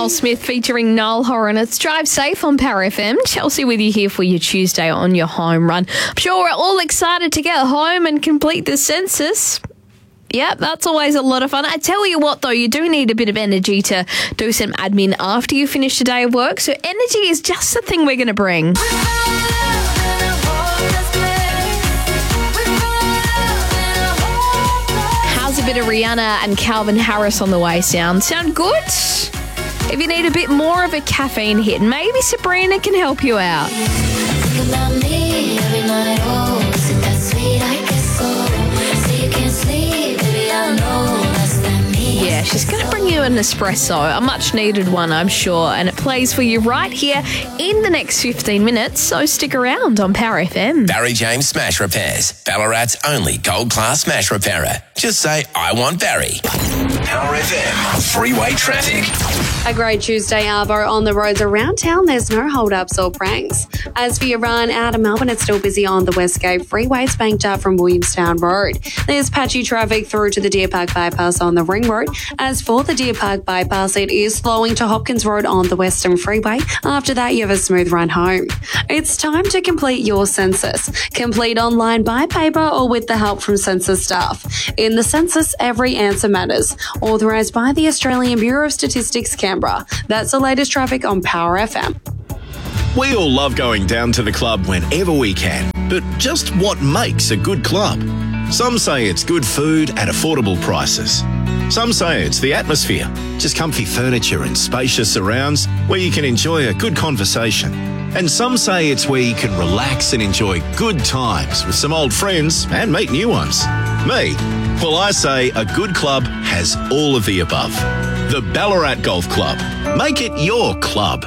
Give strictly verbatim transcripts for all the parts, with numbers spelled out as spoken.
Miles Smith featuring Niall Horan. It's Drive Safe on Power F M. Chelsea with you here for your Tuesday on your home run. I'm sure we're all excited to get home and complete the census. Yep, that's always a lot of fun. I tell you what, though, you do need a bit of energy to do some admin after you finish a day of work. So energy is just the thing we're going to bring. How's a bit of Rihanna and Calvin Harris on the way sound? Sound good? If you need a bit more of a caffeine hit, maybe Sabrina can help you out. Think about me every night, oh, is it that sweet? I guess so. Say you can't sleep, baby, I know that's not me. Yeah, she's going to bring you an espresso, a much needed one, I'm sure, and it plays for you right here in the next fifteen minutes, so stick around on Power F M. Barry James Smash Repairs, Ballarat's only gold class smash repairer. Just say, I want Barry. Power F M, freeway traffic. A great Tuesday, Arvo, on the roads around town. There's no hold-ups or pranks. As for your run out of Melbourne, it's still busy on the Westgate Freeway. It's banked up from Williamstown Road. There's patchy traffic through to the Deer Park Bypass on the Ring Road. As for the Deer Park Bypass, it is slowing to Hopkins Road on the Western Freeway. After that, you have a smooth run home. It's time to complete your census. Complete online by paper or with the help from census staff. In the census, every answer matters. Authorised by the Australian Bureau of Statistics, Canberra. That's the latest traffic on Power F M. We all love going down to the club whenever we can, but just what makes a good club? Some say it's good food at affordable prices. Some say it's the atmosphere, just comfy furniture and spacious surrounds where you can enjoy a good conversation. And some say it's where you can relax and enjoy good times with some old friends and meet new ones. Me? Well, I say a good club has all of the above. The Ballarat Golf Club. Make it your club.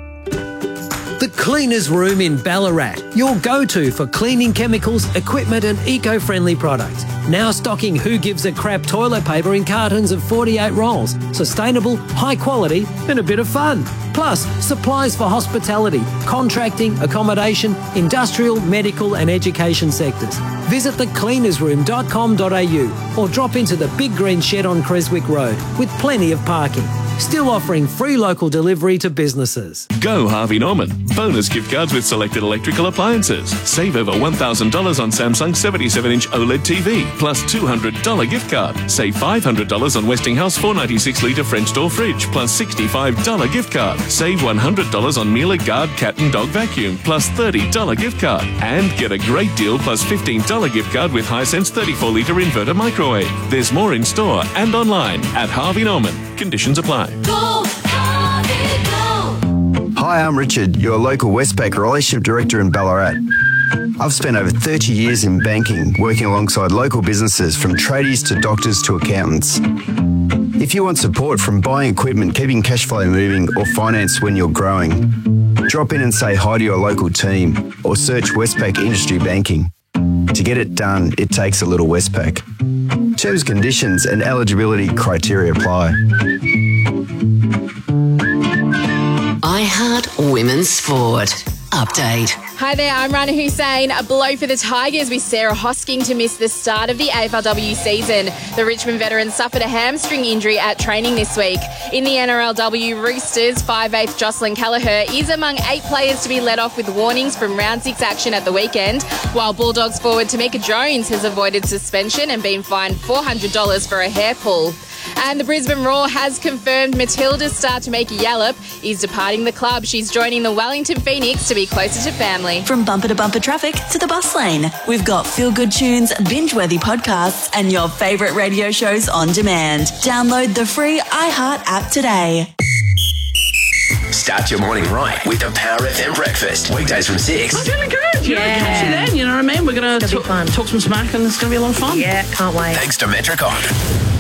The Cleaners Room in Ballarat, your go-to for cleaning chemicals, equipment and eco-friendly products. Now stocking Who Gives a Crap toilet paper in cartons of forty-eight rolls. Sustainable, high quality and a bit of fun. Plus, supplies for hospitality, contracting, accommodation, industrial, medical and education sectors. Visit the cleaners room dot com dot a u or drop into the Big Green Shed on Creswick Road with plenty of parking. Still offering free local delivery to businesses. Go Harvey Norman. Bonus gift cards with selected electrical appliances. Save over one thousand dollars on Samsung seventy-seven inch OLED T V, plus two hundred dollars gift card. Save five hundred dollars on Westinghouse four ninety-six litre French door fridge, plus sixty-five dollars gift card. Save one hundred dollars on Miele Guard cat and dog vacuum, plus thirty dollars gift card. And get a great deal plus fifteen dollars gift card with Hisense thirty-four litre inverter microwave. There's more in store and online at Harvey Norman. Conditions apply. Go, Harvey, go. Hi, I'm Richard, your local Westpac Relationship Director in Ballarat. I've spent over thirty years in banking, working alongside local businesses from tradies to doctors to accountants. If you want support from buying equipment, keeping cash flow moving or finance when you're growing, drop in and say hi to your local team or search Westpac Industry Banking. To get it done, it takes a little Westpac. Terms, conditions and eligibility criteria apply. iHeart Women's Sport. Update. Hi there, I'm Rana Hussain. A blow for the Tigers with Sarah Hosking to miss the start of the A F L W season. The Richmond veteran suffered a hamstring injury at training this week. In the N R L W, Roosters five-eighth Jocelyn Kelleher is among eight players to be let off with warnings from round six action at the weekend, while Bulldogs forward Tamika Jones has avoided suspension and been fined four hundred dollars for a hair pull. And the Brisbane Roar has confirmed Matilda star Tameka Yallop is departing the club. She's joining the Wellington Phoenix to be closer to family. From bumper to bumper traffic to the bus lane, we've got feel-good tunes, binge-worthy podcasts and your favourite radio shows on demand. Download the free iHeart app today. Start your morning right with the Power F M breakfast. Weekdays from six. I'm feeling good. You Yeah. know, catch you then. You know what I mean? We're going to It's gonna be fun. talk some smack and it's going to be a lot of fun. Yeah, can't wait. Thanks to Metricon.